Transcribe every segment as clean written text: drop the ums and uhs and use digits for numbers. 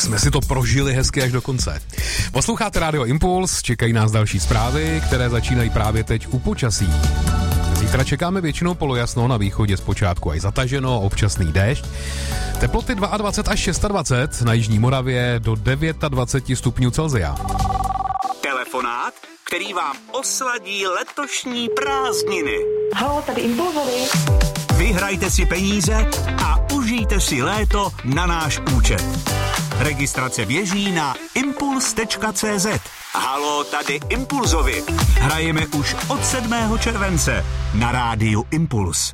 jsme si to prožili hezky až do konce. Posloucháte Radio Impuls, čekají nás další zprávy, které začínají právě teď u počasí. Zítra čekáme většinou polojasno, na východě zpočátku aj zataženo, občasný déšť. Teploty 22 až 26, na jižní Moravě do 29 stupňů Celsia. Telefonát, který vám osladí letošní prázdniny. Haló, tady Impulzovi. Vyhrajte si peníze a užijte si léto na náš účet. Registrace běží na impuls.cz. Haló, tady Impulzovi. Hrajeme už od 7. července na rádiu Impuls.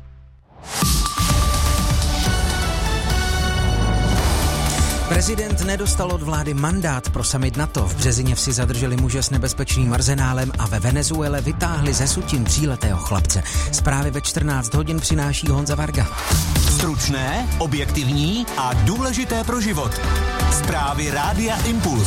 Prezident nedostal od vlády mandát pro summit NATO. V Březiněvsi zadrželi muže s nebezpečným arzenálem a ve Venezuele vytáhli ze sutin 3letého chlapce. Zprávy ve 14 hodin přináší Honza Varga. Stručné, objektivní a důležité pro život. Zprávy rádia Impuls.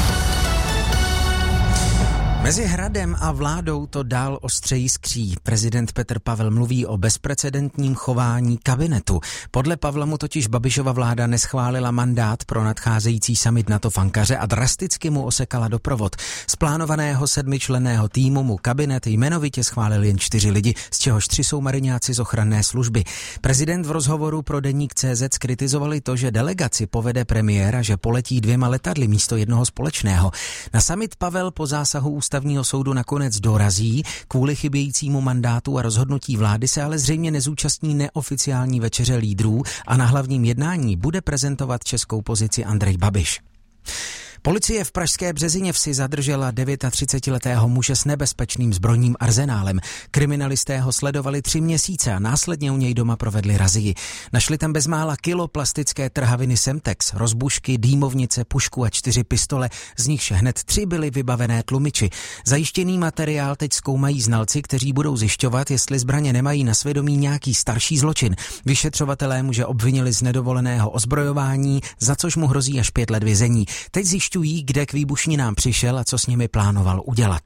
Mezi hradem a vládou to dál ostřeji skří. Prezident Petr Pavel mluví o bezprecedentním chování kabinetu. Podle Pavla mu totiž Babišova vláda neschválila mandát pro nadcházející summit NATO v Ankaře a drasticky mu osekala doprovod. Z plánovaného 7členného týmu mu kabinet jmenovitě schválil jen 4 lidi, z čehož 3 jsou mariňáci z ochranné služby. Prezident v rozhovoru pro deník CZ skritizovali to, že delegaci povede premiér a že poletí 2 letadly místo jednoho společného. Na summit Pavel po zásahu Ústavního soudu nakonec dorazí, kvůli chybějícímu mandátu a rozhodnutí vlády se ale zřejmě nezúčastní neoficiální večeře lídrů a na hlavním jednání bude prezentovat českou pozici Andrej Babiš. Policie v pražské Březiněvsi zadržela 39letého muže s nebezpečným zbrojním arzenálem. Kriminalisté ho sledovali 3 měsíce a následně u něj doma provedli razii. Našli tam bezmála kilo plastické trhaviny Semtex, rozbušky, dýmovnice, pušku a 4 pistole, z nichž hned 3 byly vybavené tlumiči. Zajištěný materiál teď zkoumají znalci, kteří budou zjišťovat, jestli zbraně nemají na svědomí nějaký starší zločin. Vyšetřovatelé muže obvinili z nedovoleného ozbrojování, za což mu hrozí až 5 let vězení. Teď zjišťují, kde k výbušninám přišel a co s nimi plánoval udělat.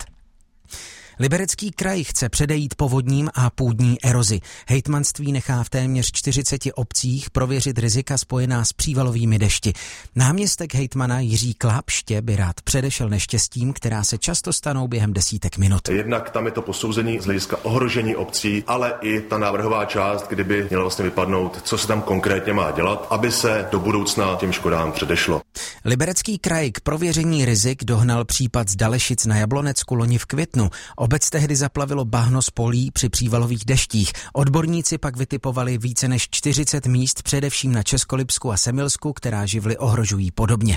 Liberecký kraj chce předejít povodním a půdní erozi. Hejtmanství nechá v téměř 40 obcích prověřit rizika spojená s přívalovými dešti. Náměstek hejtmana Jiří Klapště by rád předešel neštěstím, která se často stanou během desítek minut. Jednak tam je to posouzení z hlediska ohrožení obcí, ale i ta návrhová část, kdyby měla vlastně vypadnout, co se tam konkrétně má dělat, aby se do budoucna těm škodám předešlo. Liberecký kraj k prověření rizik dohnal případ z Dalešic na Jablonecku loni v květnu. Obec tehdy zaplavilo bahno z polí při přívalových deštích. Odborníci pak vytipovali více než 40 míst, především na Českolipsku a Semilsku, která živly ohrožují podobně.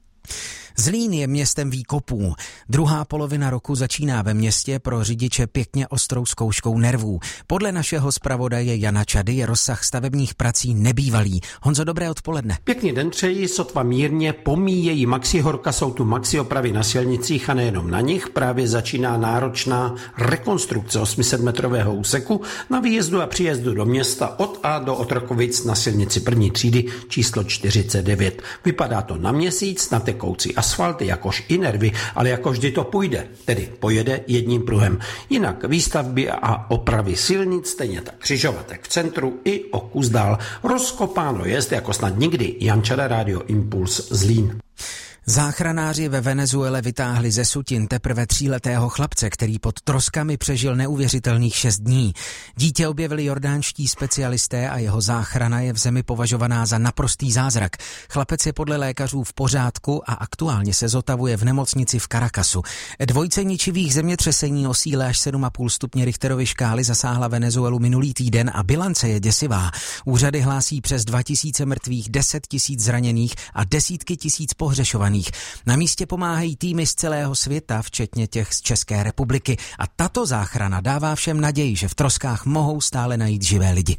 Zlín je městem výkopů. Druhá polovina roku začíná ve městě pro řidiče pěkně ostrou zkouškou nervů. Podle našeho zpravodaje Jana Čady je rozsah stavebních prací nebývalý. Honzo, dobré odpoledne. Pěkný den přeji, sotva mírně pomíjejí maxi horka, jsou tu maxi opravy na silnicích a nejenom na nich. Právě začíná náročná rekonstrukce 800metrového úseku na výjezdu a příjezdu do města od A do Otrokovic na silnici první třídy číslo 49. Vypadá to na měsíc, na tekoucí asfalt, jakož i nervy, ale jako vždy to půjde, tedy pojede jedním pruhem. Jinak výstavby a opravy silnic, stejně tak křižovatek v centru i o kus dál. Rozkopáno jest jako snad nikdy. Jan Čada, Radio Impuls, Zlín. Záchranáři ve Venezuele vytáhli ze sutin teprve 3letého chlapce, který pod troskami přežil neuvěřitelných 6 dní. Dítě objevili jordánští specialisté a jeho záchrana je v zemi považovaná za naprostý zázrak. Chlapec je podle lékařů v pořádku a aktuálně se zotavuje v nemocnici v Caracasu. Dvojce ničivých zemětřesení o síle až 7,5 stupně Richterovy škály zasáhla Venezuelu minulý týden a bilance je děsivá. Úřady hlásí přes 2000 mrtvých, 10 000 zraněných a desítky tisíc pohřešovaných. Na místě pomáhají týmy z celého světa, včetně těch z České republiky. A tato záchrana dává všem naději, že v troskách mohou stále najít živé lidi.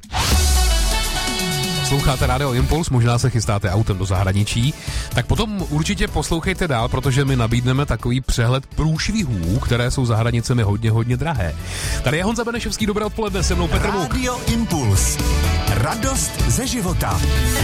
Posloucháte Radio Impuls, možná se chystáte autem do zahraničí, tak potom určitě poslouchejte dál, protože my nabídneme takový přehled průšvihů, které jsou za hranicemi hodně drahé. Tady je Honza Benešovský, dobré odpoledne, se mnou Petr Vuk. Radio Impuls. Radost ze života.